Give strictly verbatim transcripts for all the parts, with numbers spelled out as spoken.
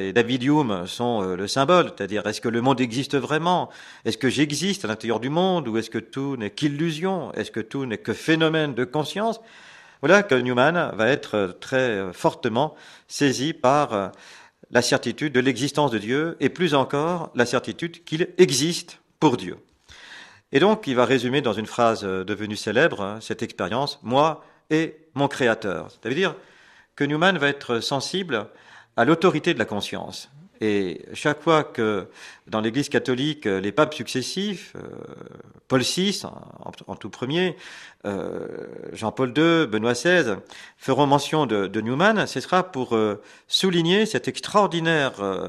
les David Hume sont le symbole, c'est-à-dire est-ce que le monde existe vraiment? Est-ce que j'existe à l'intérieur du monde? Ou est-ce que tout n'est qu'illusion? Est-ce que tout n'est que phénomène de conscience? Voilà que Newman va être très fortement saisi par la certitude de l'existence de Dieu, et plus encore la certitude qu'il existe pour Dieu. Et donc, il va résumer dans une phrase devenue célèbre cette expérience, « Moi et mon Créateur ». Ça veut dire que Newman va être sensible à l'autorité de la conscience. Et chaque fois que dans l'Église catholique, les papes successifs, euh, Paul six en, en tout premier, euh, Jean-Paul deux, Benoît seize, feront mention de, de Newman, ce sera pour euh, souligner cette extraordinaire euh,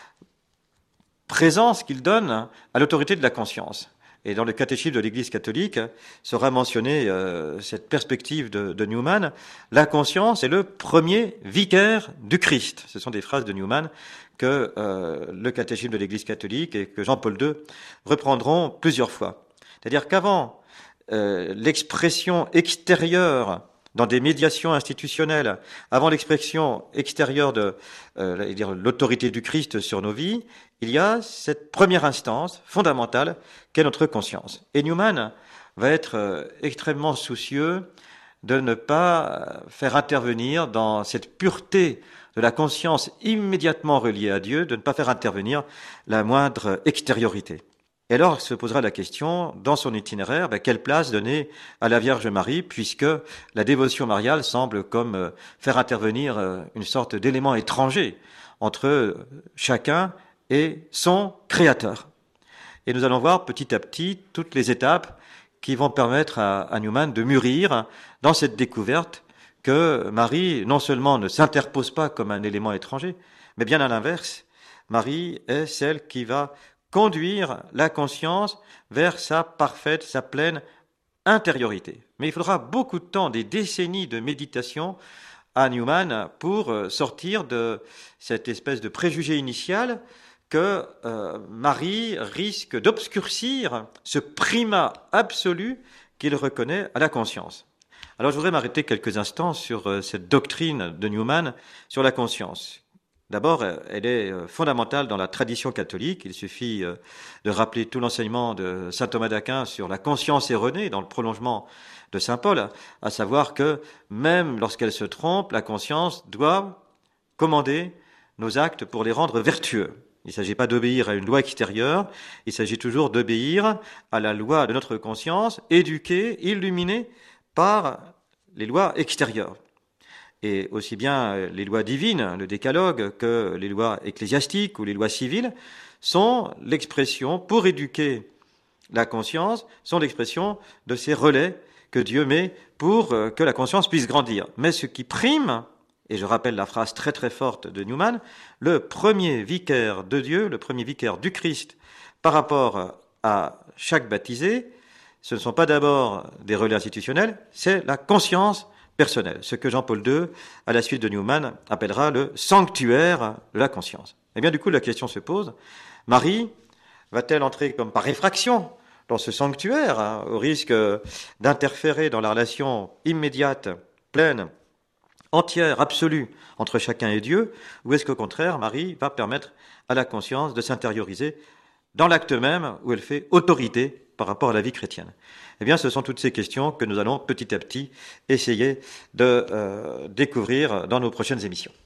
présence qu'il donne à l'autorité de la conscience. Et dans le catéchisme de l'Église catholique sera mentionnée euh, cette perspective de, de Newman. La conscience est le premier vicaire du Christ. Ce sont des phrases de Newman que euh, le catéchisme de l'Église catholique et que Jean-Paul deux reprendront plusieurs fois. C'est-à-dire qu'avant euh, l'expression extérieure dans des médiations institutionnelles, avant l'expression extérieure de euh, dire, l'autorité du Christ sur nos vies, il y a cette première instance fondamentale qu'est notre conscience. Et Newman va être euh, extrêmement soucieux de ne pas faire intervenir dans cette pureté de la conscience immédiatement reliée à Dieu, de ne pas faire intervenir la moindre extériorité. Et alors se posera la question, dans son itinéraire, ben, quelle place donner à la Vierge Marie, puisque la dévotion mariale semble comme euh, faire intervenir euh, une sorte d'élément étranger entre euh, chacun et son Créateur. Et nous allons voir petit à petit toutes les étapes qui vont permettre à, à Newman de mûrir dans cette découverte que Marie, non seulement ne s'interpose pas comme un élément étranger, mais bien à l'inverse, Marie est celle qui va conduire la conscience vers sa parfaite, sa pleine intériorité. Mais il faudra beaucoup de temps, des décennies de méditation à Newman pour sortir de cette espèce de préjugé initial que euh, Marie risque d'obscurcir ce primat absolu qu'il reconnaît à la conscience. Alors je voudrais m'arrêter quelques instants sur euh, cette doctrine de Newman sur la conscience. D'abord, elle est fondamentale dans la tradition catholique. Il suffit de rappeler tout l'enseignement de saint Thomas d'Aquin sur la conscience erronée dans le prolongement de saint Paul, à savoir que même lorsqu'elle se trompe, la conscience doit commander nos actes pour les rendre vertueux. Il ne s'agit pas d'obéir à une loi extérieure, il s'agit toujours d'obéir à la loi de notre conscience, éduquée, illuminée par les lois extérieures. Et aussi bien les lois divines, le décalogue, que les lois ecclésiastiques ou les lois civiles sont l'expression, pour éduquer la conscience, sont l'expression de ces relais que Dieu met pour que la conscience puisse grandir. Mais ce qui prime, et je rappelle la phrase très très forte de Newman, le premier vicaire de Dieu, le premier vicaire du Christ par rapport à chaque baptisé, ce ne sont pas d'abord des relais institutionnels, c'est la conscience personnelle, ce que Jean-Paul deux, à la suite de Newman, appellera le sanctuaire de la conscience. Et bien du coup, la question se pose, Marie va-t-elle entrer comme par effraction dans ce sanctuaire, hein, au risque d'interférer dans la relation immédiate, pleine, entière, absolue, entre chacun et Dieu, ou est-ce qu'au contraire, Marie va permettre à la conscience de s'intérioriser dans l'acte même où elle fait autorité par rapport à la vie chrétienne? Eh bien, ce sont toutes ces questions que nous allons petit à petit essayer de euh, découvrir dans nos prochaines émissions.